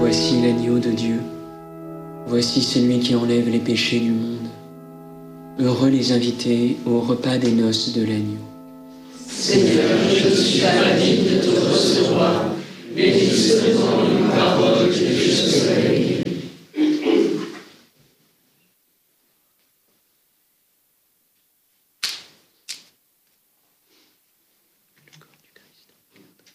Voici l'agneau de Dieu. Voici celui qui enlève les péchés du monde. Heureux les invités au repas des noces de l'agneau. Seigneur, je ne suis pas digne de te recevoir, mais dis seulement une parole et je serai